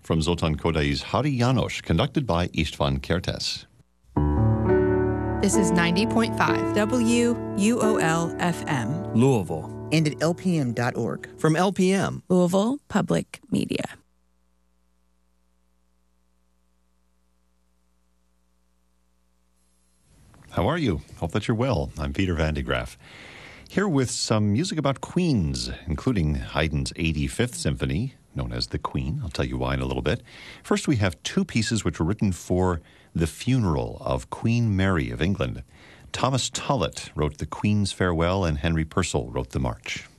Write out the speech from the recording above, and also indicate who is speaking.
Speaker 1: from Zoltan Kodai's Hari János, conducted by István Kertész.
Speaker 2: This is 90.5 WUOL FM.
Speaker 3: Louisville.
Speaker 4: And at lpm.org.
Speaker 3: From LPM.
Speaker 2: Louisville Public Media.
Speaker 1: How are you? Hope that you're well. I'm Peter Van de Graaff. Here with some music about queens, including Haydn's 85th Symphony, known as The Queen. I'll tell you why in a little bit. First, we have two pieces which were written for the funeral of Queen Mary of England. Thomas Tullett wrote The Queen's Farewell, and Henry Purcell wrote The March.